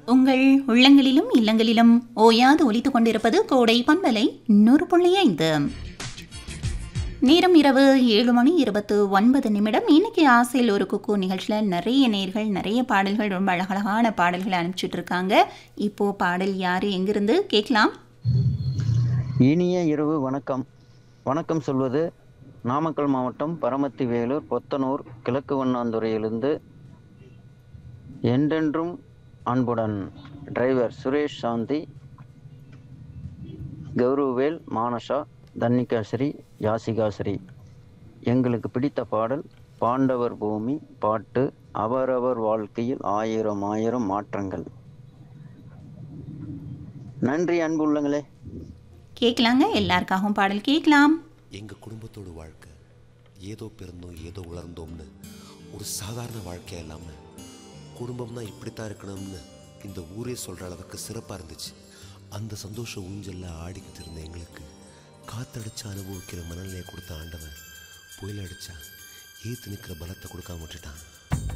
உங்கள் உள்ளங்களிலும் இல்லங்களிலும் ஓயாது ஒலித்துக் கொண்டிருப்பது கோடை பண்பலை 100.5. நேரம் இரவு 7:29. இன்னைக்கு ஆசையில் ஒரு குக்கு நிகழ்ச்சியில் நிறைய நேர்கள் நிறைய பாடல்கள் ரொம்ப அழகழகான பாடல்களை அனுப்பிச்சுட்டு இருக்காங்க. இப்போ பாடல் யாரு எங்கிருந்து கேட்கலாம்? இனிய இரவு வணக்கம். வணக்கம் சொல்வது நாமக்கல் மாவட்டம் பரமத்தி வேலூர் பொத்தனூர் கிழக்கு வண்ணாந்துறையிலிருந்து என்றென்றும் அன்புடன் டிரைவர் சுரேஷ் சாந்தி, கௌரவேல், மானஷா, தன்னிகாஸ்ரீ, யாசிகாஸ்ரீ. எங்களுக்கு பிடித்த பாடல் பாண்டவர் பூமி பாட்டு அவரவர் வாழ்க்கையில் ஆயிரம் ஆயிரம் மாற்றங்கள். நன்றி அன்பு உள்ளங்களே. கேட்கலாங்க, எல்லாருக்காகவும் பாடல் கேட்கலாம். எங்கள் குடும்பத்தோட வாழ்க்கை ஏதோ பிறந்தோம் ஏதோ உலர்ந்தோம்னு ஒரு சாதாரண வாழ்க்கையாக இல்லாமல் குடும்பம்னா இப்படித்தான் இருக்கணும்னு இந்த ஊரே சொல்கிற அளவுக்கு சிறப்பாக இருந்துச்சு. அந்த சந்தோஷ ஊஞ்சலில் ஆடிக்கிட்டு இருந்த எங்களுக்கு காற்றடிச்சு அனுபவிக்கிற மனநிலையை கொடுத்த ஆண்டவன் புயல் அடித்தா ஏற்று நிற்கிற பலத்தை கொடுக்காம விட்டுட்டான்.